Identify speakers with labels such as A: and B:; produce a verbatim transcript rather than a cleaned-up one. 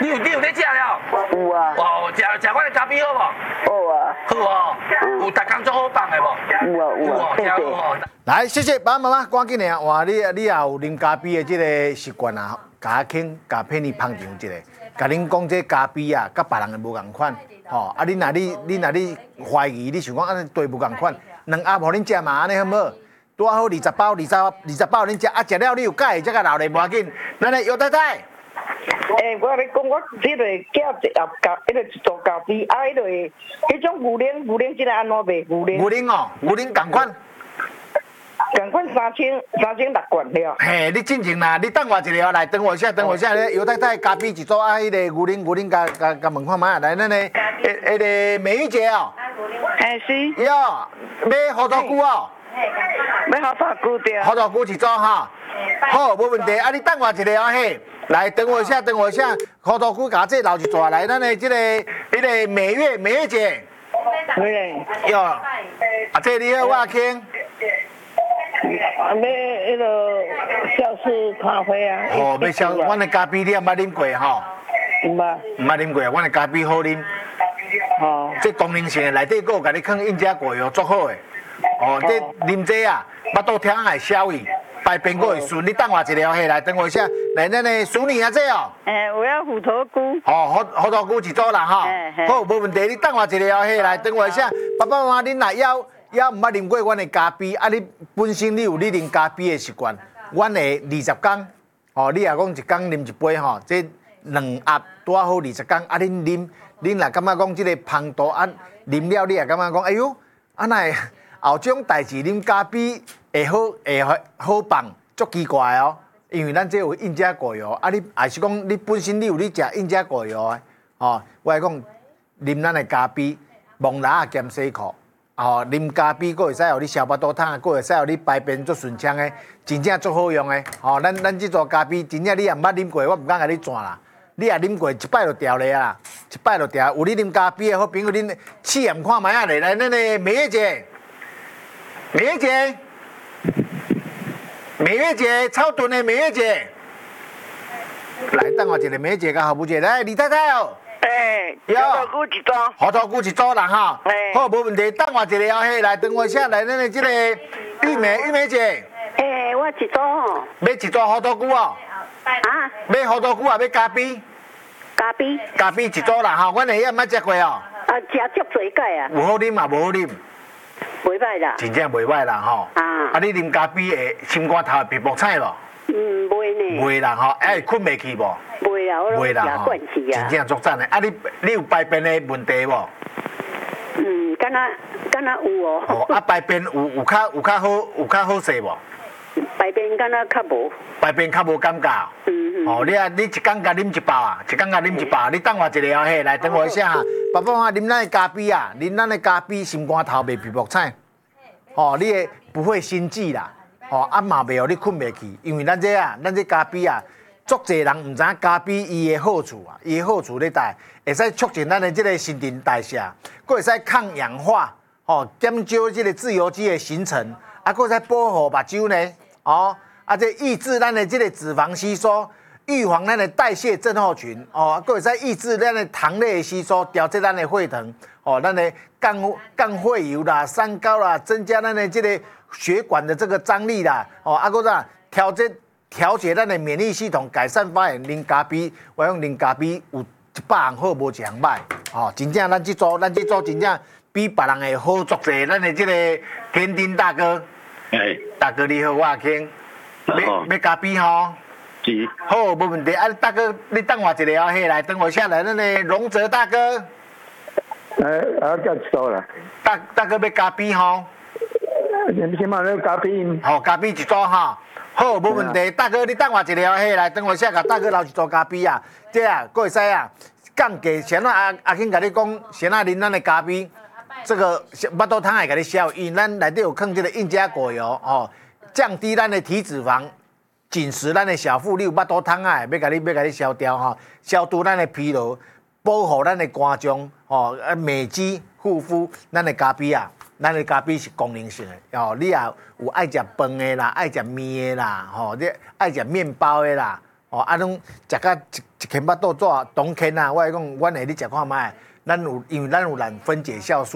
A: 你有你有咧食了？
B: 有啊。
A: 哦，食食阮的咖啡好无？
B: 好啊。
A: 好哦。有逐工做好放的无？
B: 有啊有啊。
A: 有哦，好哦。
C: 来，谢谢爸爸妈妈，赶紧的，哇，你你也有啉咖啡的这个习惯啊，甲肯甲骗你捧场一个，甲恁讲这咖啡啊，甲别人的无共款，吼，啊，你若你你若你怀疑，你想讲安尼对无共款，两盒互恁食嘛，安尼好无？拄好二十包，二十二十包恁食，啊食了你有解，才甲留咧，无要紧。咱来姚太太。
B: 诶，我咧讲，我即个叫一盒咖，迄个一组咖啡，啊，迄个迄种牛奶，牛奶即个安怎卖？牛奶？
C: 牛奶哦，牛奶共款。
B: 共款三千三千六罐了。
C: 嘿，你进前啦，你等我一下来，等我一下，等我一下咧。姚太太咖啡一组啊，迄个牛奶牛奶甲甲甲问看卖，来咱咧，迄迄个美玉姐哦。
B: 嘿是。
C: 哟，买胡桃菇哦。
B: 要好大菇对。
C: 胡桃菇一组哈。好，无问题。啊，你等我一下啊嘿。来，等我一下，等我一下。胡桃菇甲这留一撮来，咱的这个迄个美月美月姐。
B: 对。
C: 哟，啊这你好，我傾。
B: 啊，要迄个小事咖啡啊。
C: 哦，要小，阮的咖啡你也捌啉过吼？
B: 唔捌。
C: 唔捌啉过，阮的咖啡好啉。
B: 哦。
C: 这功能性的内底佫有甲你放印加果油，足好的。哦，这啉这啊，巴肚疼爱消去，排便佫会顺。你等我一下，嘿，来等我一下，来咱的淑女啊这哦。
B: 诶，我要虎头菇。
C: 哦，胡胡桃菇一组啦哈。好，无问题，你等我一下，嘿，来等我一下，爸爸妈妈恁若要。也毋捌啉过阮的咖啡，啊！你本身你有你啉咖啡的习惯，阮的二十工，吼，你也讲一工啉一杯吼，这两盒拄好二十工，啊！恁啉，恁若感觉讲即个芳度啊，啉了你也感觉讲，哎哟，啊那后种代志啉咖啡会好会好放，足奇怪哦，因为咱这有印加果油，啊！你也是讲你本身你有你食印加果油的，吼，我来讲啉咱的咖啡，蒙拉兼洗裤。哦，啉咖啡，佫会使互你消巴肚痛，佫会使互你排便足顺畅的，真正足好用的。哦，咱咱这组咖啡，真正你也毋捌啉过，我毋敢甲你转啦。你也啉过一摆就调咧啊，一摆就调。有你啉咖啡的好朋友，恁试验看卖啊，来来，咱的美月姐，美月姐，美月姐，超炖的美月姐，来等我一个美月姐甲后母姐，来李太太哦。
B: 诶，胡桃菇一组，
C: 胡桃菇一组啦哈，好，无问题。等我一下，嘿，来，等我一下，来，咱的这个玉梅，玉梅姐。
B: 诶，我一组吼。
C: 要一组胡桃菇哦。
B: 啊？
C: 要胡桃菇啊？要咖啡？
B: 咖啡。
C: 咖啡一组啦哈，阮下也毋捌食过哦。
B: 啊，食足侪解啊。
C: 有好啉嘛？无好啉。
B: 袂歹啦。
C: 真正袂歹啦吼。啊。啊，你啉咖啡会心肝头会皮薄菜无？
B: 嗯，袂呢。
C: 袂啦吼，哎，困袂去无？
B: 袂啦，我拢食惯去啊。
C: 真正足赞的，啊，你你有排便的问题无？
B: 嗯，敢若敢若有哦。
C: 哦，啊，排便有有较有较好有较好势无？
B: 排便敢若较无。
C: 排便较无感觉。嗯嗯。哦，你啊，你一工甲啉一包啊，一工甲啉一包，你等我一下哦，嘿，来等我一下哈。爸爸妈妈啉咱的咖啡啊，啉咱的咖啡，心肝头袂皮薄菜。哦，你会不会心悸啦？哦，啊嘛袂互你困袂去，因为咱这啊，咱这咖啡啊。足侪人毋知影咖啡伊的好处啊，伊的好处咧在会使促进咱的这个新陈代谢，佫会使抗氧化，吼，减少这个自由基的形成，啊，佫会使保护目睭呢，哦，啊，这抑制咱的这个脂肪吸收，预防咱的代谢症候群，哦，佫会使抑制咱的糖类的吸收，调节咱的血糖，哦，咱的降降血油啦、三高啦，增加咱的这个血管的这个张力啦，哦，啊，佫啥调节。调节咱的免疫系统，改善发炎。啉咖啡，我讲啉咖啡有一百项好，无一项歹。哦，真正咱这组，咱这组真正比别人会好足济。咱的这个天丁大哥，
D: 哎，
C: 大哥你好，我阿卿，要要咖啡吼？
D: 是。
C: 好，无问题。啊，大哥，你等我一下哦，嘿，来等我下来，咱的荣泽大哥。
D: 哎，啊，叫一组啦。
C: 大大哥要咖啡吼？
D: 你先买那咖啡。
C: 好，咖啡一组哈。好，无问题。大哥，你等我一下，嘿，来，等我下，甲大哥留一组咖啡啊。这啊，佫会使啊，降低先啊，阿阿庆甲你讲，先啊啉咱的咖啡，这个巴肚汤会甲你消，因为咱内底有放这个印加果油哦，降低咱的体脂肪，紧实咱的小腹，你有巴肚汤啊，要甲你要甲你消掉吼，消除咱的疲劳，保护咱的肝脏哦，啊美肌护肤，咱的咖啡啊。咱的咖啡是功能性的，哦，你也有爱食饭的啦，爱食面的啦，吼、哦，你爱食面包的啦， 哦，啊，拢食甲一一囥巴肚纸，冬天啊，我来讲，阮会你食看卖，咱有因为咱有咱分解酵素。